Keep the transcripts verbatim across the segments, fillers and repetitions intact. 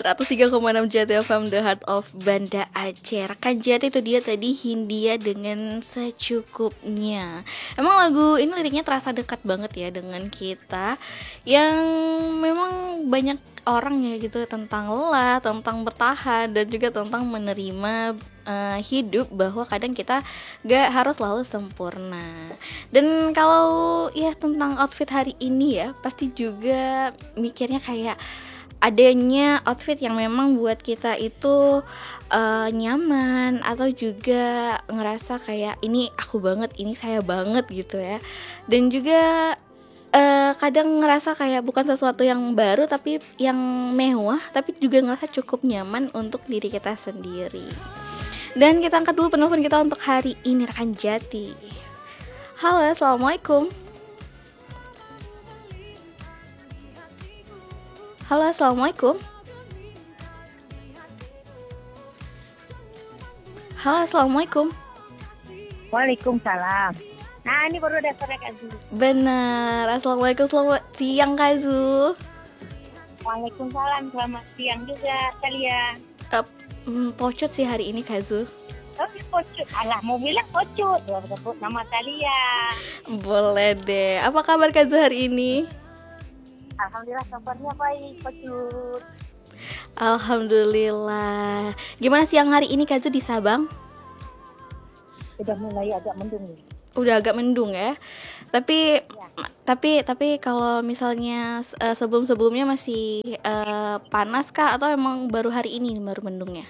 seratus tiga koma enam Jati F M, The Heart of Banda Aceh. Rekan Jati, itu dia tadi Hindia dengan Secukupnya. Emang lagu ini liriknya terasa dekat banget ya dengan kita, yang memang banyak orang ya gitu, tentang lelah, tentang bertahan, dan juga tentang menerima uh, hidup, bahwa kadang kita gak harus selalu sempurna. Dan kalau ya tentang outfit hari ini ya, pasti juga mikirnya kayak adanya outfit yang memang buat kita itu uh, nyaman, atau juga ngerasa kayak ini aku banget, ini saya banget gitu ya. Dan juga uh, kadang ngerasa kayak bukan sesuatu yang baru tapi yang mewah, tapi juga ngerasa cukup nyaman untuk diri kita sendiri. Dan kita angkat dulu penelpon kita untuk hari ini, rekan Jati. Halo, assalamualaikum. Halo, assalamualaikum. Halo, assalamualaikum. Waalaikumsalam. Nah, ini baru ada suara Kak Zu. Benar. Assalamualaikum, selamat siang Kak Zu. Waalaikumsalam, selamat siang juga kalian. Uh, hmm, Pocut sih hari ini Kak Zu. Oh, pocut. Alah, mau bilang pocut. Dia sebut nama kalian. Boleh deh. Apa kabar Kak Zu hari ini? Alhamdulillah, kabarnya baik, pocut. Alhamdulillah. Gimana siang hari ini Kak Zu di Sabang? Sudah mulai agak mendung nih. Udah agak mendung ya. Tapi Ya. tapi tapi kalau misalnya uh, sebelum-sebelumnya masih uh, panas kah, atau emang baru hari ini baru mendungnya?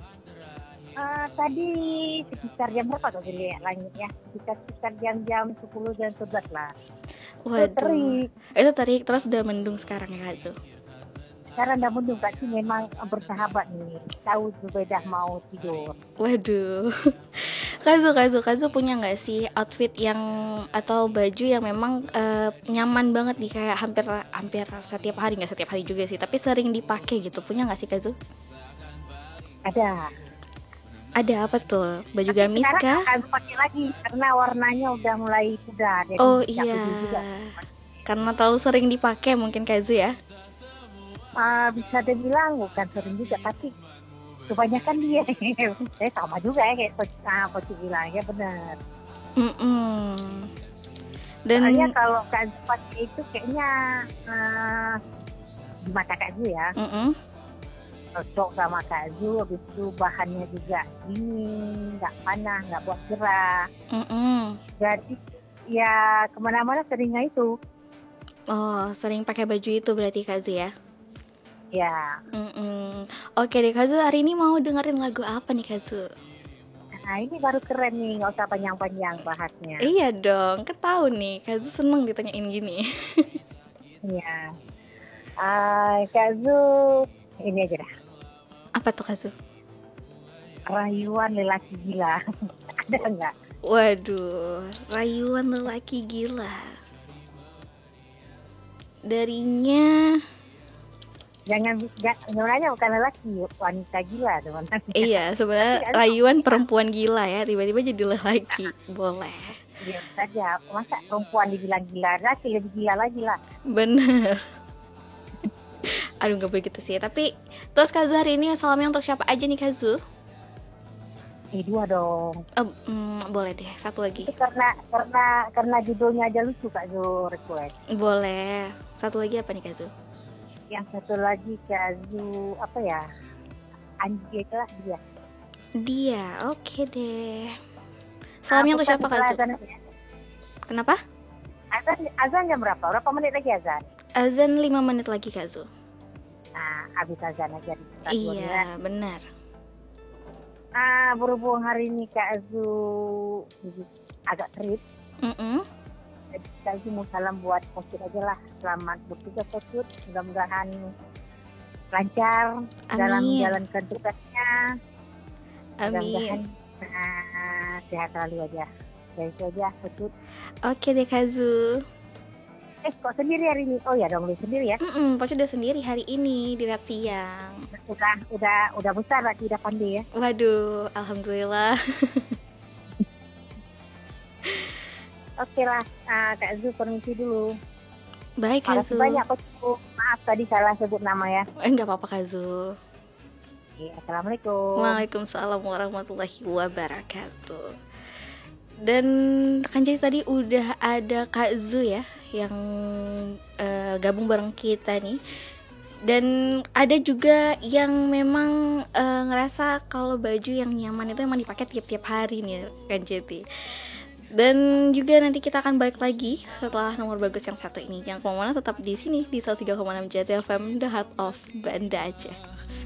Uh, tadi sekitar jam berapa tuh dilihat langitnya? Sekitar sekitar jam-jam sepuluh dan sebelas lah. Waduh. Itu terik. Itu terik, terus udah mendung sekarang ya Kak Zu. Sekarang udah mendung, Kak Ci memang bersahabat nih. Tahu Zubaidah mau tidur. Waduh. Kak Zu, Kak Zu, Kak Zu punya nggak sih outfit yang atau baju yang memang uh, nyaman banget nih, kayak hampir hampir setiap hari, nggak setiap hari juga sih, tapi sering dipakai gitu, punya nggak sih Kak Zu? Ada. Ada apa tuh? Baju Tapi gamis kah? Sekarang akan pakai lagi karena warnanya udah mulai pudar. Jadi Oh tidak iya. perlu juga. Karena terlalu sering dipakai mungkin Kak Zu ya. Uh, bisa dibilang bukan sering juga, tapi kebanyakan dia. Saya sama juga ya kayak Coach ah, Coach bilang ya benar. Mm-mm. Dan Soalnya kalau Kak Zu pakai itu kayaknya uh, di mata Kak Zu ya. Mm-mm. Cocok sama Kak Zu, habis itu bahannya juga dingin, nggak panas, nggak buat gerah. Mm-mm. Jadi ya kemana-mana seringnya itu. Oh, sering pakai baju itu berarti Kak Zu ya? Ya. Mm-mm. Oke deh Kak Zu, hari ini mau dengerin lagu apa nih Kak Zu? Nah ini baru keren nih, nggak usah panjang-panjang bahasnya. Iya dong, ketahu nih Kak Zu seneng ditanyain gini. Iya. Uh, Kak Zu, ini aja dah. Apa tuh Kak Zu? Rayuan lelaki gila. Ada nggak? Waduh, rayuan lelaki gila. Darinya Jangan, gak, sebenarnya bukan lelaki, wanita gila teman-teman. iya, sebenarnya rayuan perempuan gila ya, tiba-tiba jadi lelaki. Boleh. Biar saja, masa perempuan dibilang gila, laki lebih gila lagi lah. Bener. Aduh, gak begitu sih. Tapi terus Kak Zu hari ini salamnya untuk siapa aja nih Kak Zu? Eh dua dong. Oh, mm, boleh deh, satu lagi. Itu karena karena karena judulnya aja lucu Kak Zu request. Boleh. Satu lagi apa nih Kak Zu? Yang satu lagi Kak Zu apa ya? Anji itu lah dia. Dia, oke deh. Salamnya untuk siapa Kak Zu? Azan, ya. Kenapa? Azan, azan jam berapa? Berapa menit lagi azan? Azan lima menit lagi Kak Zu. Nah, habis azan aja di Iya, benar. Ah, berhubung hari ini Kak Zu agak trip. Mm-mm. Jadi Kak Zu mau salam buat Pocut aja lah. Selamat bertugas Pocut. Mudah-mudahan lancar Amin. dalam menjalankan tugasnya. Mudah-mudahan Amin. uh, sehat selalu aja. Dan itu aja Pocut. Oke deh Kak Zu. Eh kok sendiri hari ini? Oh ya dong, lu sendiri ya. Mm-mm, Pocut udah sendiri hari ini di Red Siang. Udah udah udah besar berarti udah pandai ya. Waduh, alhamdulillah. Oke lah, uh, Kak Zu permisi dulu. Baik Kak Makasih Zu. banyak Pocut. Maaf tadi salah sebut nama ya. Eh nggak apa-apa Kak Zu. Iya, Assalamualaikum. Waalaikumsalam warahmatullahi wabarakatuh. Dan kan jadi tadi udah ada Kak Zu ya yang uh, gabung bareng kita nih. Dan ada juga yang memang uh, ngerasa kalau baju yang nyaman itu emang dipakai tiap-tiap hari nih kan jadi. Dan juga nanti kita akan balik lagi setelah nomor bagus yang satu ini. Yang kemana tetap di sini di seratus tiga koma enam J T F M The Heart of Banda Aceh.